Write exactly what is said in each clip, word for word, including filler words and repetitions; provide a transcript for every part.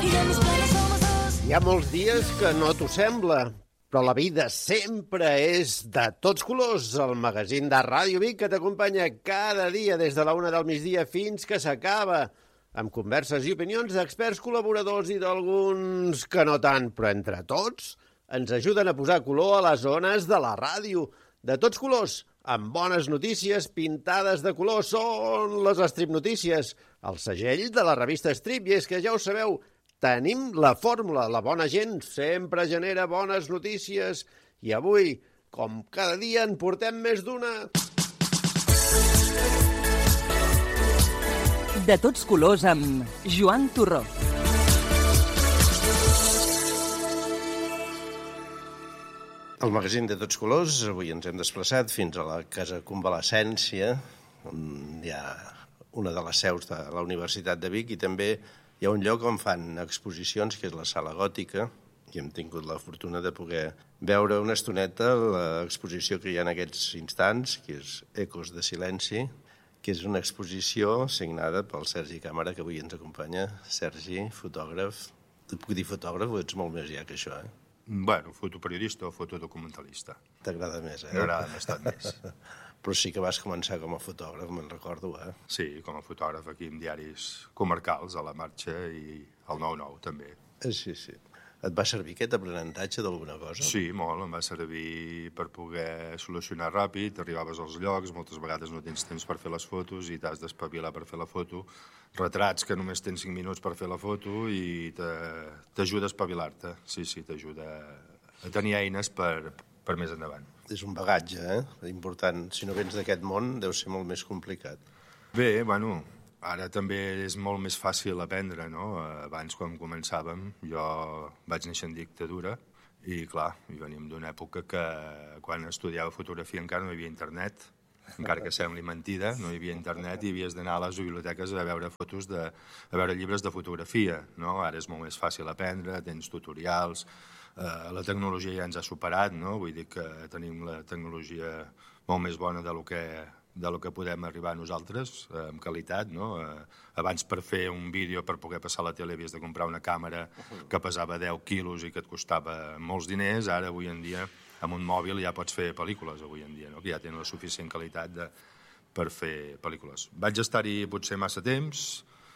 Hi ha molts dies que no t'ho sembla, però la vida sempre és de tots colors. El magazín de Ràdio Vic que t'acompanya cada dia des de la una del migdia fins que s'acaba, amb converses i opinions d'experts col·laboradors i d'alguns que no tant, però entre tots ens ajuden a posar color a les zones de la ràdio. De tots colors, amb bones notícies pintades de color, són les Strip Notícies, el segell de la revista Strip. I és que ja ho sabeu, tenim la fórmula, la bona gent sempre genera bones notícies i avui, com cada dia, en portem més d'una. De tots colors amb Joan Torró. El magazín de tots colors, avui ens hem desplaçat fins a la Casa Convalescència, on hi ha una de les seus de la Universitat de Vic, i també hi ha un lloc on fan exposicions, que és la Sala Gòtica, i hem tingut la fortuna de poder veure una estoneta l'exposició que hi ha en aquests instants, que és Ecos de Silenci, que és una exposició signada pel Sergi Càmera, que avui ens acompanya. Sergi, fotògraf. Et puc dir fotògraf o ets molt més ja que això, eh? Bueno, fotoperiodista o fotodocumentalista. T'agrada més, eh? M'agrada bastant més. Però sí que vas començar com a fotògraf, me'n recordo, eh? Sí, com a fotògraf aquí en diaris comarcals, a La Marxa i al nou nou, també. Sí, sí. Et va servir aquest aprenentatge d'alguna cosa? Sí, molt. Em va servir per poder solucionar ràpid. Arribaves als llocs, moltes vegades no tens temps per fer les fotos i t'has d'espavilar per fer la foto. Retrats que només tens cinc minuts per fer la foto i t'ajuda a espavilar-te. Sí, sí, t'ajuda a tenir eines per, per més endavant. És un bagatge, eh? Important. Si no vens d'aquest món, deu ser molt més complicat. Bé, bueno, ara també és molt més fàcil aprendre, no? Abans, quan començàvem, jo vaig néixer en dictadura i, clar, venim d'una època que quan estudiava fotografia encara no hi havia internet, encara que sembli mentida, no hi havia internet i havies d'anar a les biblioteques a veure fotos, de, a veure llibres de fotografia, no? Ara és molt més fàcil aprendre, tens tutorials, eh, la tecnologia ja ens ha superat, no? Vull dir que tenim la tecnologia molt més bona de lo que de lo que podem arribar nosaltres, eh, amb qualitat, no? Eh, abans per fer un vídeo, per poder passar a la tele, havies de comprar una càmera que pesava deu quilos i que et costava molts diners. Ara, avui en dia, amb un mòbil ja pots fer pel·lícules, avui en dia, no? Que ja tenen la suficient qualitat de, per fer pel·lícules. Vaig estar-hi potser massa temps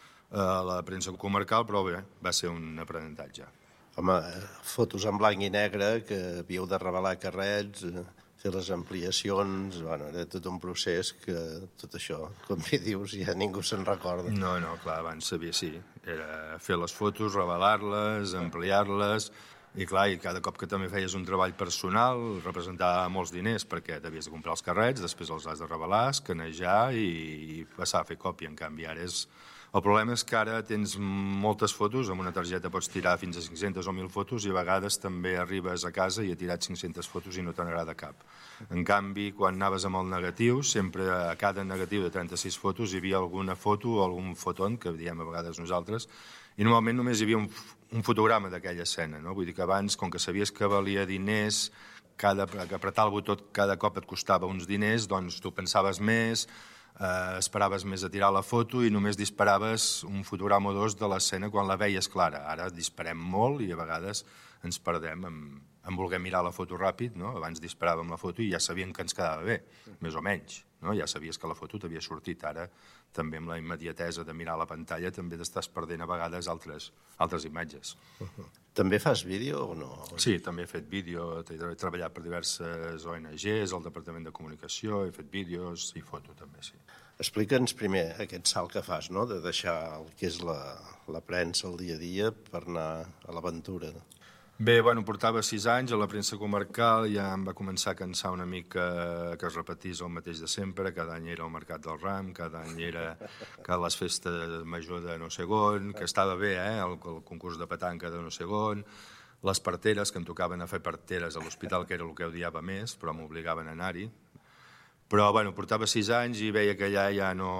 a la premsa comarcal, però bé, va ser un aprenentatge. Home, fotos en blanc i negre, que havíeu de revelar carrets, fer les ampliacions, bueno, era tot un procés que tot això, com bé dius, ja ningú se'n recorda. No, no, clar, abans sabia, sí. Era fer les fotos, revelar-les, ampliar-les, i clar, i cada cop que també feies un treball personal, representava molts diners, perquè t'havies de comprar els carrets, després els has de revelar, escanejar i passar a fer còpia. En canvi, ara és... El problema és que ara tens moltes fotos, amb una targeta pots tirar fins a cinc-centes o mil fotos i a vegades també arribes a casa i he tirat cinc-centes fotos i no te n'agrada cap. En canvi, quan anaves amb el negatiu, sempre a cada negatiu de trenta-sis fotos hi havia alguna foto o algun foton, que diem a vegades nosaltres, i normalment només hi havia un, un fotograma d'aquella escena, no? Vull dir que abans, com que sabies que valia diners, cada, apretar el botó cada cop et costava uns diners, doncs tu pensaves més, Uh, esperaves més a tirar la foto i només disparaves un fotograma o dos de l'escena quan la veies clara. Ara disparem molt i a vegades ens perdem en, en voler mirar la foto ràpid, no? Abans disparàvem la foto i ja sabíem que ens quedava bé, més o menys, no? Ja sabies que la foto t'havia sortit. Ara també amb la immediatesa de mirar la pantalla també t'estàs perdent a vegades altres, altres imatges. Uh-huh. També fas vídeo o no? Sí, també he fet vídeo, he treballat per diverses O N Ges, al Departament de Comunicació, he fet vídeos i foto també, sí. Explica'ns primer aquest salt que fas, no?, de deixar el que és la, la premsa el dia a dia per anar a l'aventura. Bé, bueno, portava sis anys a la premsa comarcal, ja em va començar a cansar una mica que es repetís el mateix de sempre, cada any era el Mercat del Ram, cada any era que les festes major de no sé on, que estava bé, eh, el, el concurs de petanca de no sé on, les parteres, que em tocaven a fer parteres a l'hospital, que era el que odiava més, però m'obligaven a anar-hi. Però, bueno, portava sis anys i veia que allà ja no,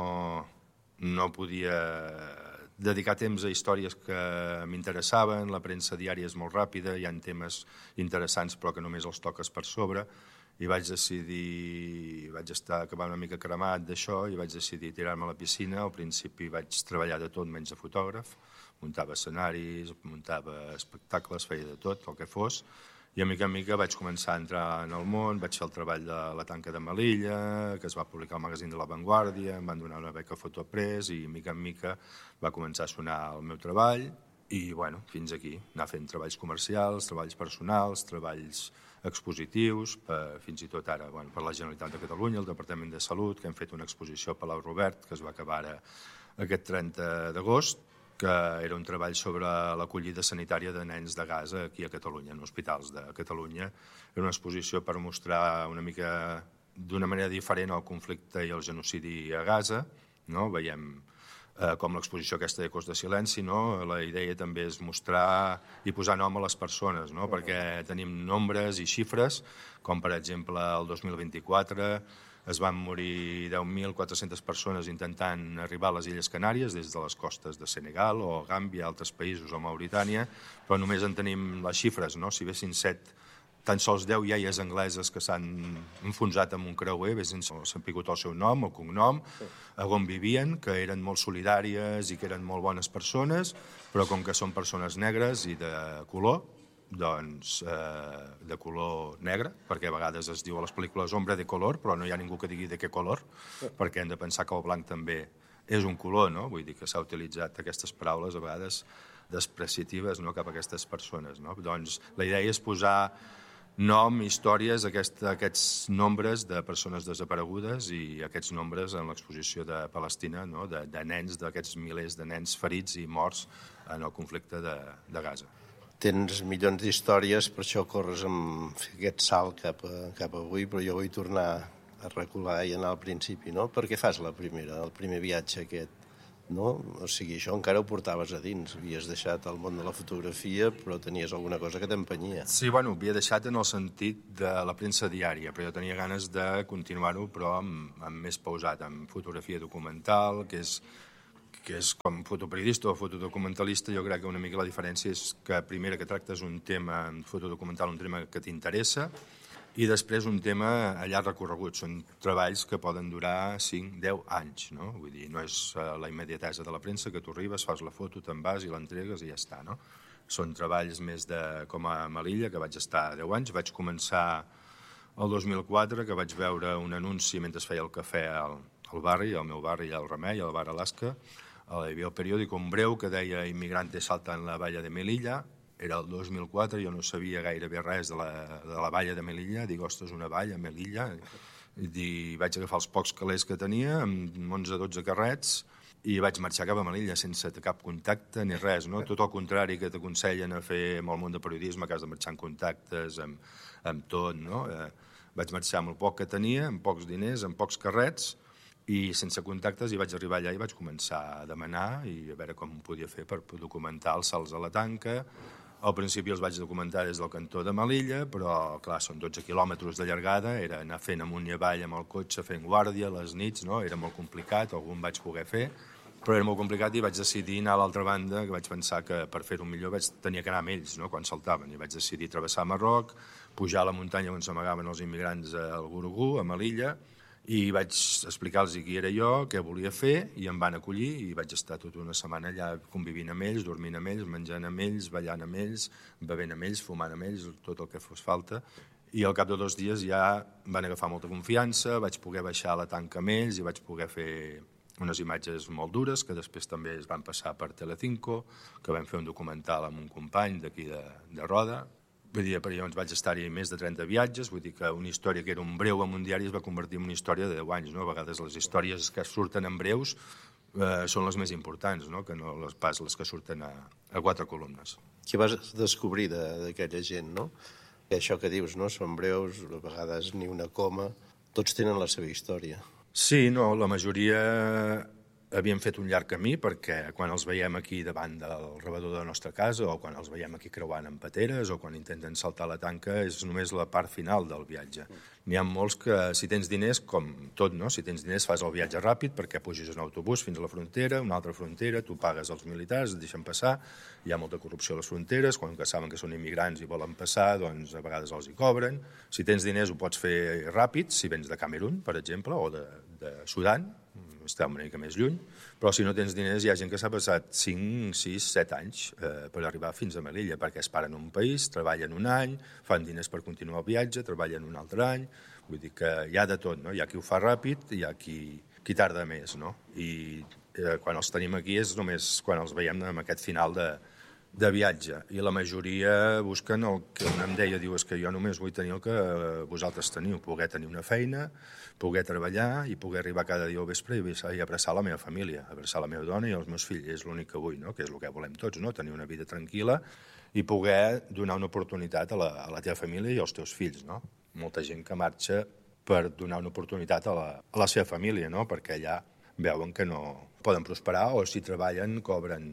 no podia dedicar temps a històries que m'interessaven, la premsa diària és molt ràpida, hi ha temes interessants però que només els toques per sobre, i vaig decidir, vaig estar acabar una mica cremat d'això i vaig decidir tirar-me a la piscina. Al principi vaig treballar de tot menys de fotògraf, muntava escenaris, muntava espectacles, feia de tot, el que fos, i a mica en mica vaig començar a entrar en el món, vaig fer el treball de La tanca de Melilla, que es va publicar al magazín de La Vanguardia, em van donar una beca Fotopress i mica en mica va començar a sonar el meu treball i, bueno, fins aquí, anar fent treballs comercials, treballs personals, treballs expositius, per, fins i tot ara bueno, per la Generalitat de Catalunya, el Departament de Salut, que hem fet una exposició a Palau Robert, que es va acabar ara aquest trenta d'agost, que era un treball sobre l'acollida sanitària de nens de Gaza aquí a Catalunya, en hospitals de Catalunya. Era una exposició per mostrar una mica d'una manera diferent el conflicte i el genocidi a Gaza. No? Veiem eh, com l'exposició aquesta d'Ecos de Silenci, no? La idea també és mostrar i posar nom a les persones, no? Perquè tenim nombres i xifres, com per exemple el dos mil vint-i-quatre es van morir deu mil quatre-centes persones intentant arribar a les Illes Canàries des de les costes de Senegal o Gàmbia, altres països o Mauritània, però només en tenim les xifres, no? Si vessin set, tan sols deu iaies angleses que s'han enfonsat en un creuer, vessin s'han picut el seu nom, el cognom, on vivien, que eren molt solidàries i que eren molt bones persones, però com que són persones negres i de color, doncs eh, de color negre, perquè a vegades es diu a les pel·lícules hombre de color, però no hi ha ningú que digui de què color, perquè hem de pensar que el blanc també és un color, no? Vull dir que s'ha utilitzat aquestes paraules a vegades despreciatives, no? Cap a aquestes persones, no? Doncs la idea és posar nom, històries, aquest, aquests nombres de persones desaparegudes i aquests nombres en l'exposició de Palestina, no? de, de nens, d'aquests milers de nens ferits i morts en el conflicte de, de Gaza. Tens milions d'històries, per això corres amb fer aquest salt cap, a, cap avui, però jo vull tornar a recular i anar al principi, no? Per què fas la primera, el primer viatge aquest, no? O sigui, això encara ho portaves a dins, havies deixat el món de la fotografia, però tenies alguna cosa que t'empenyia. Sí, bueno, ho havia deixat en el sentit de la premsa diària, però jo tenia ganes de continuar-ho, però amb, amb més pausat, amb fotografia documental, que és que és com fotoperiodista o fotodocumentalista, jo crec que una mica la diferència és que primera que tractes un tema fotodocumental, un tema que t'interessa, i després un tema a llarg recorregut. Són treballs que poden durar cinc, deu anys, no? Vull dir, no és la immediatesa de la premsa, que tu arribes, fas la foto, te'n vas i l'entregues i ja està, no? Són treballs més de, com a Melilla, que vaig estar deu anys. Vaig començar el dos mil quatre, que vaig veure un anunci mentre feia el cafè al, al barri, al meu barri, al Remei, al bar Alaska. Hi havia el periòdic Un Breu que deia «Inmigrantes saltan la valla de Melilla». Era el dos mil quatre, jo no sabia gairebé res de la, de la valla de Melilla. Dic, ostres, una valla, Melilla. I vaig agafar els pocs calés que tenia, amb onze o dotze carrets, i vaig marxar cap a Melilla sense cap contacte ni res, no? Tot el contrari que t'aconsellen a fer amb el món de periodisme, que has de marxar en contactes, amb, amb tot, no? Eh, vaig marxar amb el poc que tenia, amb pocs diners, amb pocs carrets, i sense contactes, i vaig arribar allà i vaig començar a demanar i a veure com ho podia fer per documentar els salts a la tanca. Al principi els vaig documentar des del cantó de Melilla, però, clar, són dotze quilòmetres de llargada, era anar fent amunt i avall amb el cotxe, fent guàrdia, les nits, no? Era molt complicat, algun vaig poder fer, però era molt complicat i vaig decidir anar a l'altra banda, que vaig pensar que per fer-ho millor vaig tenir que anar amb ells, no? Quan saltaven, i vaig decidir travessar Marroc, pujar a la muntanya on s'amagaven els immigrants al Gurugú, a Melilla, i vaig explicar-los qui era jo, què volia fer, i em van acollir, i vaig estar tota una setmana allà convivint amb ells, dormint amb ells, menjant amb ells, ballant amb ells, bevent amb ells, fumant amb ells, tot el que fos falta. I al cap de dos dies ja van agafar molta confiança, vaig poder baixar a la tanca amb ells i vaig poder fer unes imatges molt dures, que després també es van passar per Telecinco, que vam fer un documental amb un company d'aquí de, de Roda. Vull dir, per llavors vaig estar-hi més de trenta viatges, vull dir que una història que era un breu en un diari es va convertir en una història de deu anys, no? A vegades les històries que surten en breus eh, són les més importants, no? Que no les, pas les que surten a, a quatre columnes. Què vas descobrir d'aquella gent, no? Que això que dius, no? Són breus, a vegades ni una coma, tots tenen la seva història. Sí, no, la majoria havien fet un llarg camí, perquè quan els veiem aquí davant del rebedor de la nostra casa o quan els veiem aquí creuant amb pateres o quan intenten saltar la tanca és només la part final del viatge. N'hi ha molts que si tens diners, com tot, no? Si tens diners fas el viatge ràpid perquè pugis en autobús fins a la frontera, una altra frontera, tu pagues als militars, et deixen passar, hi ha molta corrupció a les fronteres, quan que saben que són immigrants i volen passar, doncs a vegades els hi cobren. Si tens diners ho pots fer ràpid, si vens de Camerún, per exemple, o de, de Sudan, està una mica més lluny, Però si no tens diners, hi ha gent que s'ha passat cinc, sis, set anys eh, per arribar fins a Melilla, perquè es paren en un país, treballen un any, fan diners per continuar el viatge, treballen un altre any, vull dir que hi ha de tot, no? Hi ha qui ho fa ràpid i hi ha qui, qui tarda més, no? I eh, quan els tenim aquí és només quan els veiem amb aquest final de, de viatge, i la majoria busquen el que un em deia, diu, és que jo només vull tenir el que vosaltres teniu, poder tenir una feina, poder treballar i poder arribar cada dia al vespre i abraçar la meva família, abraçar la meva dona i els meus fills, és l'únic que vull, no? Que és el que volem tots, no? Tenir una vida tranquil·la i poder donar una oportunitat a la, a la teva família i als teus fills, no? Molta gent que marxa per donar una oportunitat a la, a la seva família, no? Perquè allà veuen que no poden prosperar o si treballen cobren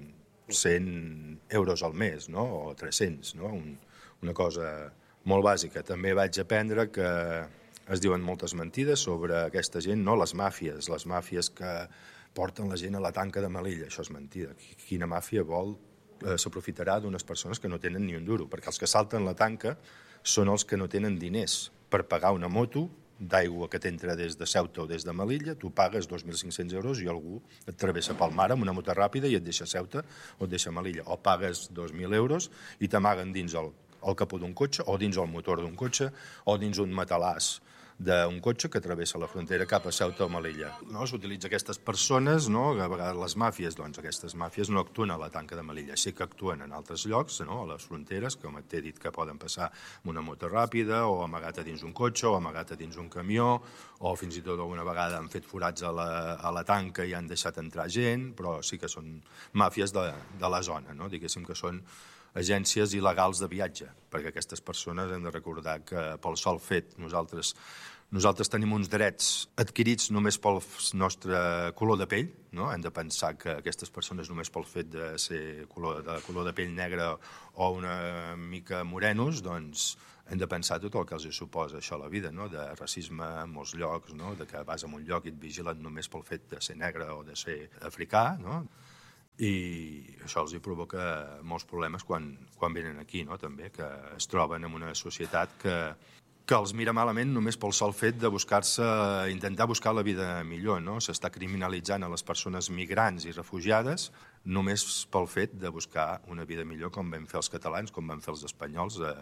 cent euros al mes, no? O tres-cents, no? Un, una cosa molt bàsica. També vaig aprendre que es diuen moltes mentides sobre aquesta gent, no? Les màfies, les màfies que porten la gent a la tanca de Melilla, això és mentida. Quina màfia vol eh, s'aprofitarà d'unes persones que no tenen ni un duro, perquè els que salten la tanca són els que no tenen diners per pagar una moto d'aigua que t'entra des de Ceuta o des de Melilla, tu pagues dos mil cinc-cents euros i algú et travessa pel mar amb una moto ràpida i et deixa a Ceuta o et deixa a Melilla. O pagues dos mil euros i t'amaguen dins el, el capó d'un cotxe o dins el motor d'un cotxe o dins un matalàs d'un cotxe que travessa la frontera cap a Ceuta o Melilla. No? S'utilitza aquestes persones, no? A vegades les màfies, doncs aquestes màfies no actuen a la tanca de Melilla, sí que actuen en altres llocs, no? A les fronteres, com t'he dit que poden passar amb una moto ràpida o amagat a dins un cotxe o amagat a dins un camió o fins i tot alguna vegada han fet forats a la, a la tanca i han deixat entrar gent, però sí que són màfies de, de la zona, no? Diguéssim que són agències il·legals de viatge, perquè aquestes persones hem de recordar que pel sol fet nosaltres, nosaltres tenim uns drets adquirits només pel nostre color de pell, no? Hem de pensar que aquestes persones només pel fet de ser color de, color de pell negra o una mica morenos, doncs hem de pensar tot el que els suposa això a la vida, no? De racisme en molts llocs, no? De que vas a un lloc i et vigilen només pel fet de ser negre o de ser africà, no? I això els hi provoca molts problemes quan, quan venen aquí, no? També, que es troben en una societat que, que els mira malament només pel sol fet de buscar-se, intentar buscar la vida millor, no? S'està criminalitzant a les persones migrants i refugiades només pel fet de buscar una vida millor, com vam fer els catalans, com van fer els espanyols eh,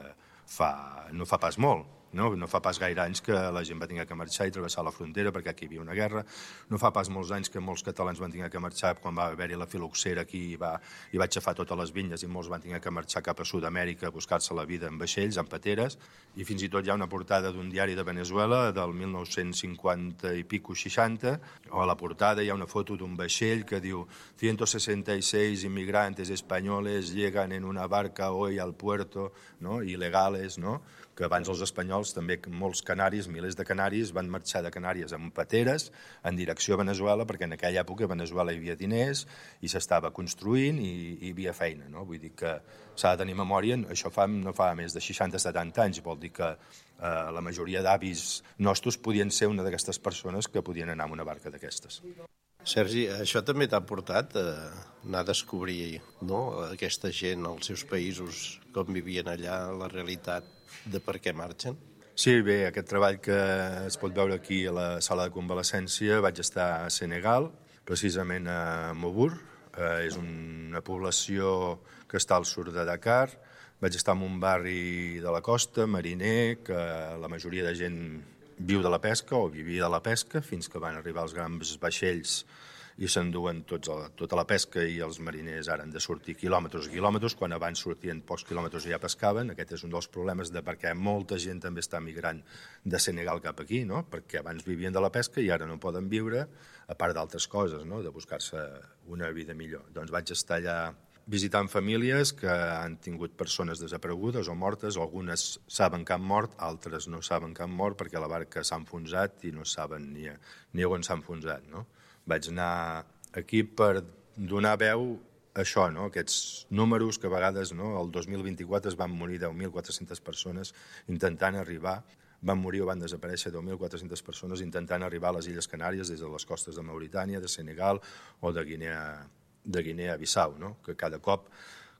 fa, no fa pas molt. No? No fa pas gaire anys que la gent va haver que marxar i travessar la frontera perquè aquí hi havia una guerra. No fa pas molts anys que molts catalans van haver que marxar quan va haver-hi la filoxera aquí i va, i va aixafar totes les vinyes i molts van haver que marxar cap a Sud-amèrica a buscar-se la vida en vaixells, en pateres, i fins i tot hi ha una portada d'un diari de Venezuela del mil nou-cents cinquanta i pico seixanta, o a la portada hi ha una foto d'un vaixell que diu ciento sesenta y seis inmigrantes españoles llegan en una barca hoy al puerto, no? Ilegales, no? Que abans els espanyols, també molts canaris, milers de canaris, van marxar de Canàries amb pateres en direcció a Venezuela, perquè en aquella època a Venezuela hi havia diners i s'estava construint i, i hi havia feina, no? Vull dir que s'ha de tenir memòria, això fa, no fa més de seixanta a setanta anys, vol dir que eh, la majoria d'avis nostres podien ser una d'aquestes persones que podien anar amb una barca d'aquestes. Sergi, això també t'ha portat a anar a descobrir, no? Aquesta gent als seus països, com vivien allà, la realitat de per què marxen? Sí, bé, aquest treball que es pot veure aquí a la sala de convalescència, vaig estar a Senegal, precisament a Mobur, eh, és una població que està al sud de Dakar. Vaig estar en un barri de la costa, mariner, que la majoria de gent viu de la pesca o vivia de la pesca, fins que van arribar els grans vaixells i s'enduen tots a, tota la pesca i els mariners ara han de sortir quilòmetres i quilòmetres, quan abans sortien pocs quilòmetres i ja pescaven. Aquest és un dels problemes de perquè molta gent també està migrant de Senegal cap aquí, no? Perquè abans vivien de la pesca i ara no poden viure, a part d'altres coses, no? De buscar-se una vida millor. Doncs vaig estar allà visitant famílies que han tingut persones desaparegudes o mortes, algunes saben que han mort, altres no saben que han mort perquè la barca s'ha enfonsat i no saben ni, ni on s'ha enfonsat, no? Vaig anar aquí per donar veu a això, no? Aquests números que a vegades, no? El dos mil vint-i-quatre es van morir deu mil quatre-centes persones intentant arribar, van morir o van desaparèixer deu mil quatre-centes persones intentant arribar a les Illes Canàries des de les costes de Mauritània, de Senegal o de Guinea, de Guinea-Bissau, no? Que cada cop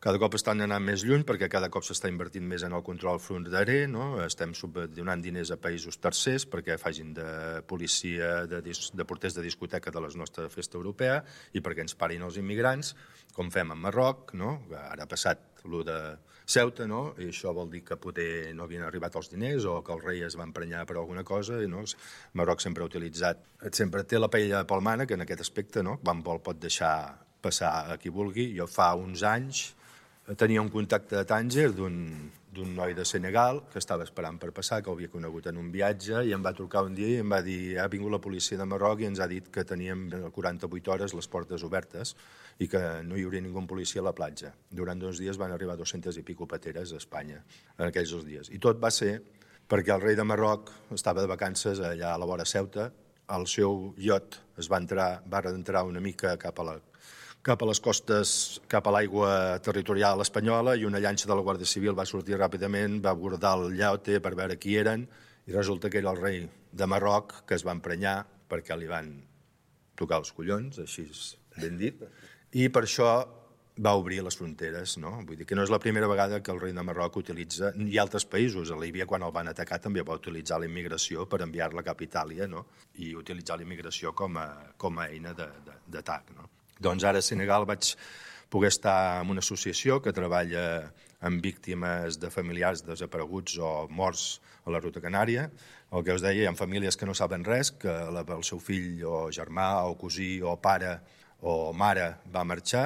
cada cop estan anant més lluny perquè cada cop s'està invertint més en el control fronterer, no? Estem donant diners a països tercers perquè facin de policia, de, de porters de discoteca de la nostra festa europea i perquè ens parin els immigrants, com fem a Marroc, no? Ara ha passat el de Ceuta, no? I això vol dir que poder no havien arribat els diners o que el rei es va emprenyar per alguna cosa. No? Marroc sempre ha utilitzat, sempre té la paella pel mànec en aquest aspecte, no? Van vol pot deixar passar a qui vulgui. Jo fa uns anys tenia un contacte de Tànger d'un noi de Senegal que estava esperant per passar, que ho havia conegut en un viatge, i em va trucar un dia i em va dir ha vingut la policia de Marroc i ens ha dit que teníem quaranta-vuit hores les portes obertes i que no hi hauria ningú policia a la platja. Durant dos dies van arribar dues-centes i pico pateres a Espanya en aquells dos dies. I tot va ser perquè el rei de Marroc estava de vacances allà a la vora Ceuta, el seu iot es va entrar, va entrar una mica cap a la cap a les costes, cap a l'aigua territorial espanyola, i una llanxa de la Guàrdia Civil va sortir ràpidament, va abordar el llaute per veure qui eren, i resulta que era el rei de Marroc, que es va emprenyar perquè li van tocar els collons, així ben dit, i per això va obrir les fronteres, no? Vull dir que no és la primera vegada que el rei de Marroc utilitza, i altres països, a Líbia quan el van atacar també va utilitzar la immigració per enviar-la cap a Itàlia, no? I utilitzar la immigració com a, com a eina d'atac, no? Doncs ara a Senegal vaig poder estar en una associació que treballa amb víctimes de familiars desapareguts o morts a la Ruta Canària. El que us deia, hi ha famílies que no saben res, que el seu fill o germà o cosí o pare o mare va marxar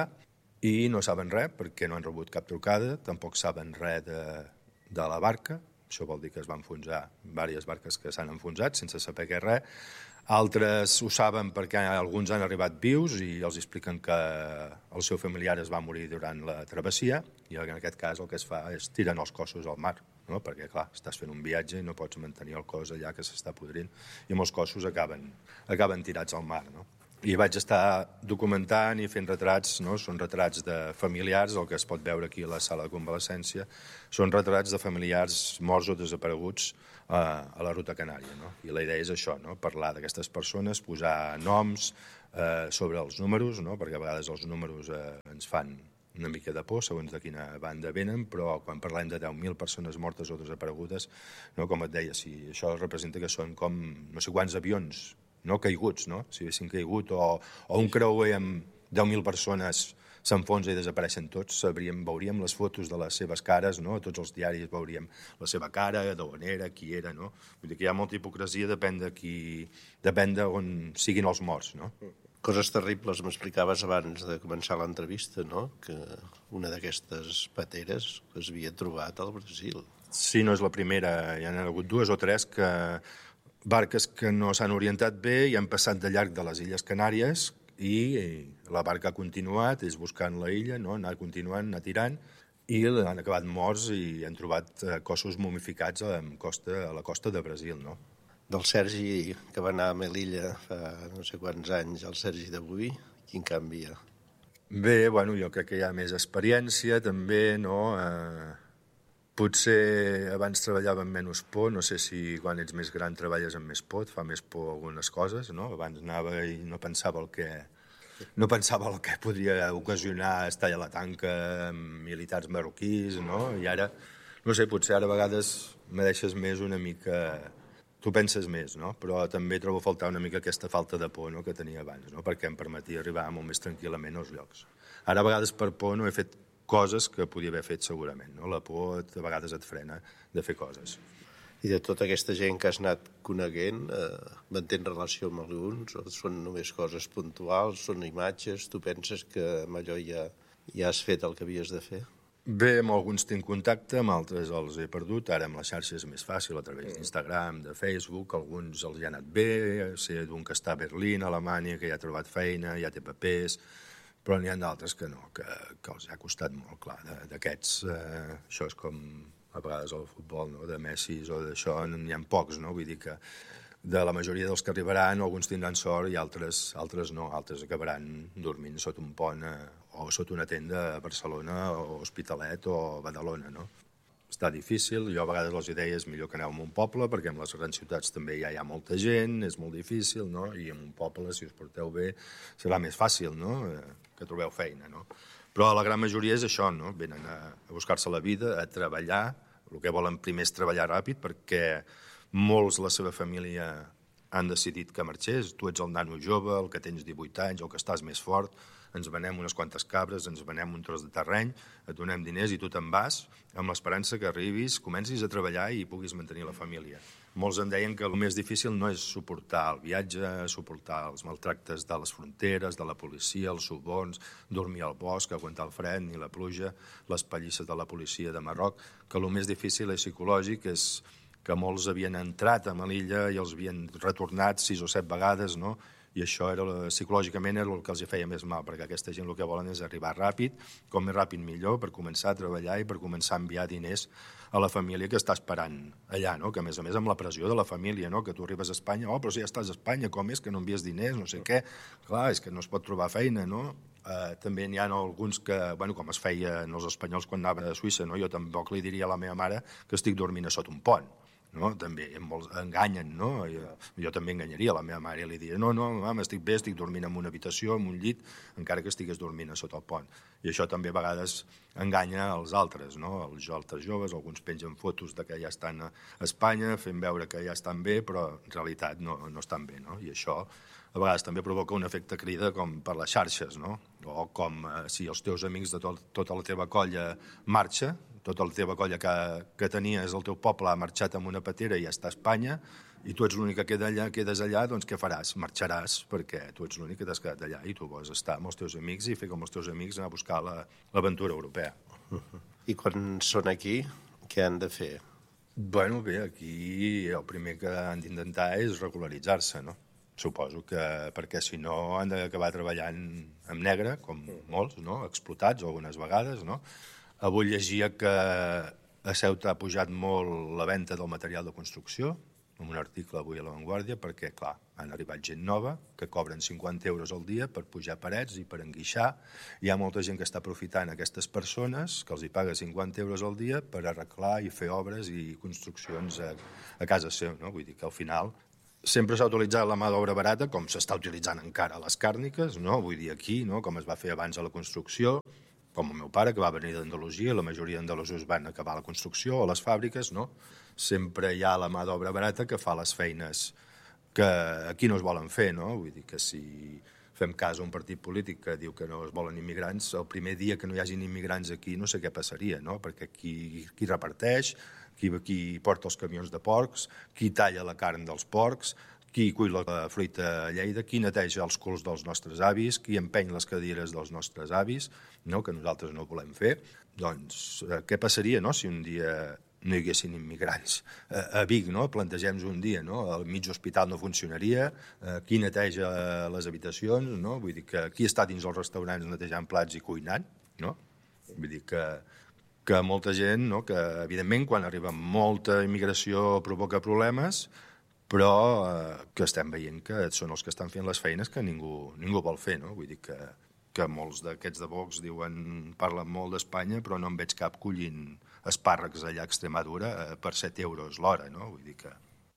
i no saben res perquè no han rebut cap trucada, tampoc saben res de, de la barca. Això vol dir que es van enfonsar diverses barques que s'han enfonsat sense saber què res. Altres ho saben perquè alguns han arribat vius i els expliquen que el seu familiar es va morir durant la travessia, i en aquest cas el que es fa és tirar els cossos al mar, no? Perquè, clar, estàs fent un viatge i no pots mantenir el cos allà que s'està podrint, i molts cossos acaben, acaben tirats al mar, no? I vaig estar documentant i fent retrats, no? Són retrats de familiars, el que es pot veure aquí a la sala de convalescència, són retrats de familiars morts o desapareguts a, a la Ruta Canària, no? I la idea és això, no? Parlar d'aquestes persones, posar noms eh, sobre els números, no? Perquè a vegades els números eh, ens fan una mica de por, segons de quina banda venen, però quan parlem de deu mil persones mortes o desaparegudes, no? Com et deia, si això representa que són com no sé quants avions no caiguts, no? Si haguessin caigut, o, o un creuer amb deu mil persones s'enfonsa i desapareixen tots, sabríem, veuríem les fotos de les seves cares, no? A tots els diaris veuríem la seva cara, d'on era, qui era, no? Vull dir que hi ha molta hipocresia, depèn de qui, depèn d'on siguin els morts, no? Coses terribles m'explicaves abans de començar l'entrevista, no? Que una d'aquestes pateres es havia trobat al Brasil. Sí, no és la primera, hi ha hagut dues o tres que barques que no s'han orientat bé i han passat de llarg de les Illes Canàries i la barca ha continuat, és buscant la illa, no? Anar continuant, anar tirant, i han acabat morts i han trobat cossos momificats a la costa, a la costa de Brasil, no? Del Sergi, que va anar a Melilla fa no sé quants anys, el Sergi d'avui, quin canvi hi ha? Bé, bueno, jo crec que hi ha més experiència, també, no? Eh, potser abans treballava amb menys por, no sé si quan ets més gran treballes amb més por, et fa més por algunes coses, no? Abans anava i no pensava el que... No pensava el que podria ocasionar estar a la tanca amb militars marroquís, no? I ara, no sé, potser ara a vegades me deixes més una mica... Tu penses més, no? Però també trobo a faltar una mica aquesta falta de por, no? Que tenia abans, no? Perquè em permetia arribar molt més tranquil·lament als llocs. Ara a vegades per por no he fet coses que podia haver fet segurament, no? La por a vegades et frena de fer coses. I de tota aquesta gent que has anat coneguent, eh, mantén relació amb alguns, o són només coses puntuals, són imatges, tu penses que amb allò ja, ja has fet el que havies de fer? Bé, amb alguns tinc contacte, amb altres els he perdut, ara amb les xarxes és més fàcil, a través d'Instagram, de Facebook, alguns els hi ha anat bé, sé d'un que està a Berlín, a Alemanya, que ja ha trobat feina, ja té papers, però n'hi ha d'altres que no, que, que els ha costat molt, clar, d'aquests, eh, això és com a vegades el futbol, no? De Messi o d'això, n'hi ha pocs, no? Vull dir que de la majoria dels que arribaran, alguns tindran sort i altres, altres no, altres acabaran dormint sota un pont eh, o sota una tenda a Barcelona o Hospitalet o Badalona, no? Està difícil, jo a vegades els ideia és millor que aneu a un poble, perquè en les grans ciutats també ja hi ha molta gent, és molt difícil, no? I en un poble, si us porteu bé, serà més fàcil, no? Que trobeu feina, no? Però la gran majoria és això, no? Venen a, a buscar-se la vida, a treballar. El que volen primer és treballar ràpid, perquè molts, la seva família, han decidit que marxés. Tu ets el nano jove, el que tens divuit anys, el que estàs més fort, ens venem unes quantes cabres, ens venem un tros de terreny, et donem diners i tu te'n vas amb l'esperança que arribis, comencis a treballar i puguis mantenir la família. Molts em deien que el més difícil no és suportar el viatge, suportar els maltractes de les fronteres, de la policia, els suborns, dormir al bosc, aguantar el fred ni la pluja, les pallisses de la policia de Marroc, que el més difícil és psicològic, és que molts havien entrat a Melilla i els havien retornat sis o set vegades, no? I això era, psicològicament era el que els feia més mal, perquè aquesta gent el que volen és arribar ràpid, com més ràpid millor, per començar a treballar i per començar a enviar diners a la família que està esperant allà, no? Que a més a més amb la pressió de la família, no? Que tu arribes a Espanya, oh, però si ja estàs a Espanya, com és que no envies diners, no sé què? Clar, és que no es pot trobar feina, no? Uh, també n'hi ha alguns que, bueno, com es feien els espanyols quan anaven a Suïssa, no? Jo tampoc li diria a la meva mare que estic dormint a sota un pont. No? També molts enganyen, no? Jo, jo també enganyaria la meva mare i li diria no, no, mama, estic bé, estic dormint en una habitació, en un llit, encara que estigués dormint a sota el pont. I això també a vegades enganya els altres, no? Els altres joves, alguns pengen fotos de que ja estan a Espanya, fent veure que ja estan bé, però en realitat no, no estan bé, no? I això a vegades també provoca un efecte crida com per les xarxes, no? O com eh, si els teus amics de tot, tota la teva colla marxa, tota la teva colla que, que tenies al teu poble ha marxat amb una patera i ja està a Espanya, i tu ets l'únic que queda allà, quedes allà, doncs què faràs? Marxaràs, perquè tu ets l'únic que t'has quedat allà i tu vols estar amb els teus amics i fer com els teus amics, anar a buscar l'aventura la, europea. I quan són aquí, què han de fer? Bueno, bé, aquí el primer que han d'intentar és regularitzar-se, no? Suposo que perquè si no han d'acabar treballant en negre, com molts, no? Explotats algunes vegades, no? Avui llegia que a Ceuta ha pujat molt la venda del material de construcció, en un article avui a La Vanguardia, perquè, clar, han arribat gent nova que cobren cinquanta euros al dia per pujar parets i per enguixar. Hi ha molta gent que està aprofitant aquestes persones, que els hi paga cinquanta euros al dia per arreglar i fer obres i construccions a, a casa seu, no? Vull dir que al final sempre s'ha utilitzat la mà d'obra barata, com s'està utilitzant encara a les càrniques, no? Vull dir aquí, no? Com es va fer abans a la construcció, com el meu pare, que va venir d'Andalusia, la majoria d'andalusos van acabar la construcció, a les fàbriques, no? Sempre hi ha la mà d'obra barata que fa les feines que aquí no es volen fer, no? Vull dir que si fem cas a un partit polític que diu que no es volen immigrants, el primer dia que no hi hagin immigrants aquí no sé què passaria, no? Perquè qui, qui reparteix, qui, qui porta els camions de porcs, qui talla la carn dels porcs, qui cull la fruita a Lleida, qui neteja els culs dels nostres avis, qui empeny les cadires dels nostres avis, no? Que nosaltres no volem fer. Doncs eh, què passaria, no? Si un dia no hi haguessin immigrants? Eh, a Vic, no? Plantegem-nos un dia, no? El mig hospital no funcionaria, eh, qui neteja les habitacions, no? Vull dir que qui està dins els restaurants netejant plats i cuinant, no? Vull dir que, que molta gent, no? Que evidentment quan arriba molta immigració provoca problemes, però eh, que estem veient que són els que estan fent les feines que ningú, ningú vol fer, no? Vull dir que, que molts d'aquests de Vox diuen, parlen molt d'Espanya, però no en veig cap collint espàrrecs allà a Extremadura eh, per set euros l'hora, no? Vull dir que...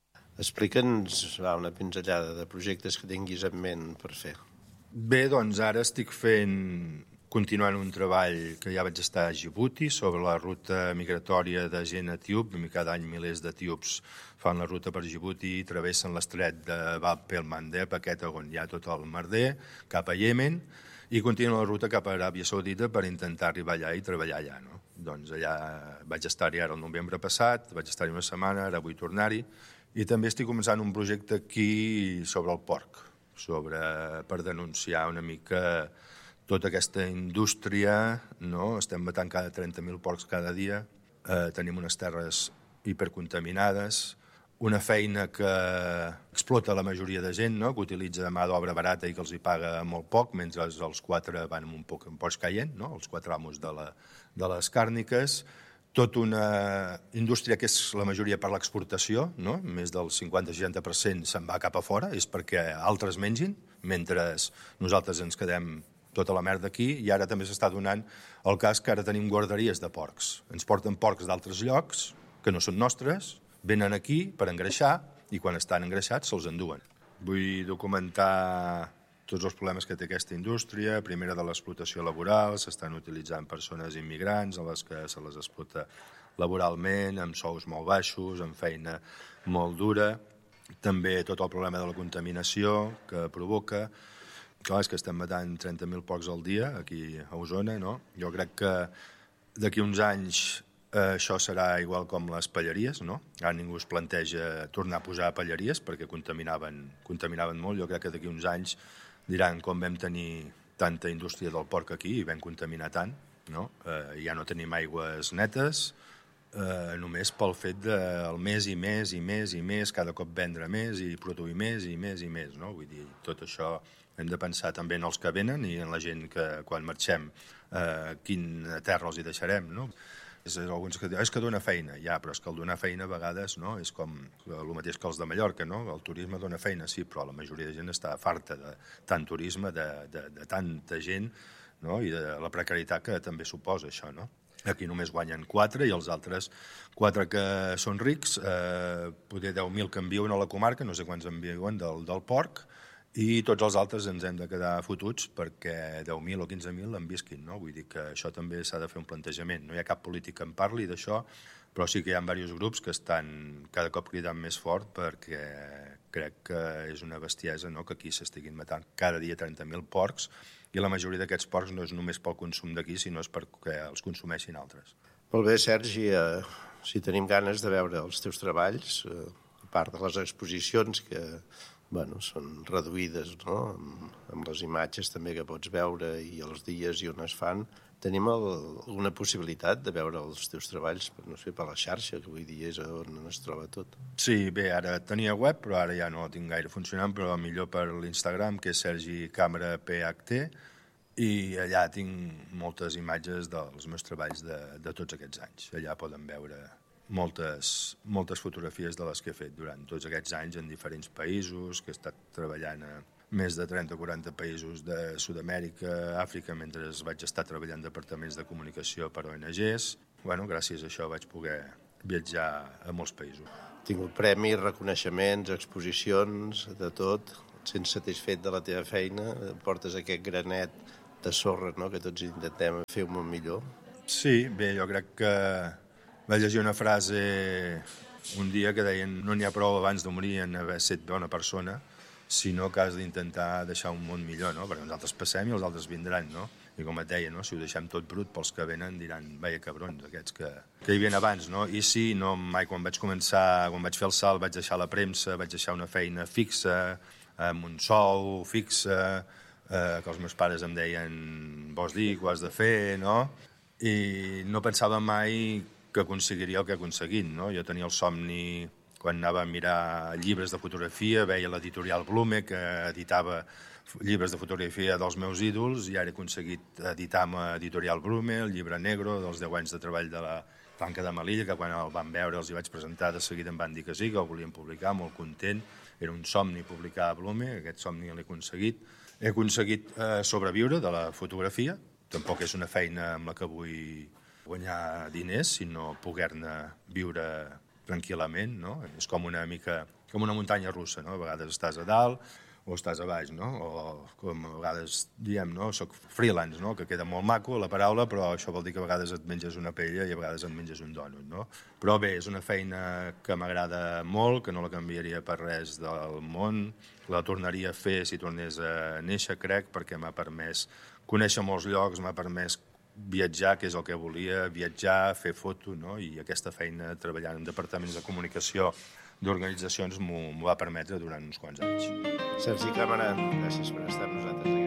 Explica'ns una pinzellada de projectes que tinguis en ment per fer. Bé, doncs ara estic fent, continuant un treball que ja vaig estar a Djibouti sobre la ruta migratòria de gent etíop. Cada any milers d'etíops fan la ruta per Djibouti i travessen l'estret de Bab el Mandeb, aquest on hi ha tot el merder, cap a Iemen, i continua la ruta cap a Aràbia Saudita per intentar arribar allà i treballar allà, no? Doncs allà vaig estar-hi ara el novembre passat, vaig estar-hi una setmana, ara vull tornar-hi, i també estic començant un projecte aquí sobre el porc, sobre, per denunciar una mica tota aquesta indústria, no? Estem matant cada trenta mil porcs cada dia, eh, tenim unes terres hipercontaminades, una feina que explota la majoria de gent, no? Que utilitza mà d'obra barata i que els hi paga molt poc, mentre els quatre van amb un poc en pocs caient, no? Els quatre amos de, la, de les càrniques. Tota una indústria que és la majoria per l'exportació, no? Més del cinquanta a seixanta per cent se'n va cap a fora, és perquè altres mengin, mentre nosaltres ens quedem tota la merda aquí, i ara també s'està donant el cas que ara tenim guarderies de porcs. Ens porten porcs d'altres llocs, que no són nostres, venen aquí per engreixar i quan estan engreixats se'ls enduen. Vull documentar tots els problemes que té aquesta indústria, primera de l'explotació laboral, s'estan utilitzant persones immigrants a les que se les explota laboralment, amb sous molt baixos, amb feina molt dura, també tot el problema de la contaminació que provoca. Clar, és que estem matant trenta mil porcs al dia aquí a Osona, no? Jo crec que d'aquí uns anys eh, això serà igual com les pelleries, no? Ara ningú es planteja tornar a posar pelleries perquè contaminaven, contaminaven molt. Jo crec que d'aquí uns anys diran com vam tenir tanta indústria del porc aquí i vam contaminar tant, no? Eh, ja no tenim aigües netes, eh, només pel fet del més i més i més i més, cada cop vendre més i produir més i més i més, no? Vull dir, tot això hem de pensar també en els que venen i en la gent que quan marxem eh, quina terra els hi deixarem, no? És, alguns que diuen, és que dona feina, ja, però és que el donar feina a vegades no? És com el mateix que els de Mallorca, no? El turisme dona feina, sí, però la majoria de gent està farta de tant turisme, de, de, de tanta gent, no? I de la precarietat que també suposa això, no? Aquí només guanyen quatre i els altres quatre que són rics, eh, poder deu mil que en viuen a la comarca, no sé quants en viuen del, del porc, i tots els altres ens hem de quedar fotuts perquè deu mil o quinze mil en visquin, no? Vull dir que això també s'ha de fer un plantejament. No hi ha cap polític que en parli d'això, però sí que hi ha diversos grups que estan cada cop cridant més fort perquè crec que és una bestiesa, no?, que aquí s'estiguin matant cada dia trenta mil porcs i la majoria d'aquests porcs no és només pel consum d'aquí, sinó és perquè els consumeixin altres. Molt bé, Sergi, eh, si tenim ganes de veure els teus treballs, eh, a part de les exposicions que bueno, són reduïdes, no? amb, amb les imatges també que pots veure i els dies i on es fan, tenim el, alguna possibilitat de veure els teus treballs, no sé, per la xarxa, que avui dia és on es troba tot. Sí, bé, ara tenia web, però ara ja no tinc gaire funcionant, però millor per l'Instagram, que és Sergi Cambra P H T, i allà tinc moltes imatges dels meus treballs de, de tots aquests anys. Allà poden veure moltes, moltes fotografies de les que he fet durant tots aquests anys en diferents països, que he estat treballant a més de trenta o quaranta països de Sud-amèrica, Àfrica, mentre vaig estar treballant en departaments de comunicació per O N Ges. Bueno, gràcies a això vaig poder viatjar a molts països. He tingut premis, reconeixements, exposicions, de tot. Et sents satisfet de la teva feina? Portes aquest granet de sorra, no?, que tots intentem fer un món millor. Sí, bé, jo crec que vaig llegir una frase un dia que deien no n'hi ha prou abans de morir en haver estat bona persona, sinó que has d'intentar deixar un món millor, no? Perquè nosaltres passem i els altres vindran, no? I com et deia, no? Si ho deixem tot brut, pels que venen diran, veia cabrons, aquests que, que hi havien abans, no? I sí, no, mai quan vaig començar, quan vaig fer el salt, vaig deixar la premsa, vaig deixar una feina fixa, amb un sou fixa, eh, que els meus pares em deien, vols dir que ho has de fer, no? I no pensava mai que aconseguiria el que he aconseguit, no? Jo tenia el somni, quan anava a mirar llibres de fotografia, veia l'editorial Blume, que editava llibres de fotografia dels meus ídols, i ara he aconseguit editar amb editorial Blume, el llibre negro dels deu anys de treball de la Tanca de Melilla, que quan el van veure els hi vaig presentar, de seguida em van dir que sí, que ho volien publicar, molt content. Era un somni publicar a Blume, aquest somni l'he aconseguit. He aconseguit eh, sobreviure de la fotografia, tampoc és una feina amb la que vull guanyar diners, sinó poder-ne viure tranquil·lament, no? És com una mica, com una muntanya russa, no? A vegades estàs a dalt o estàs a baix, no? O com a vegades diem, no? Soc freelance, no? Que queda molt maco la paraula, però això vol dir que a vegades et menges una paella i a vegades et menges un dònut, no? Però bé, és una feina que m'agrada molt, que no la canviaria per res del món, la tornaria a fer si tornés a néixer, crec, perquè m'ha permès conèixer molts llocs, m'ha permès viatjar, que és el que volia, viatjar, fer foto, no? I aquesta feina treballant en departaments de comunicació d'organitzacions m'ho va permetre durant uns quants anys. Sergi Càmera, gràcies per estar amb nosaltres.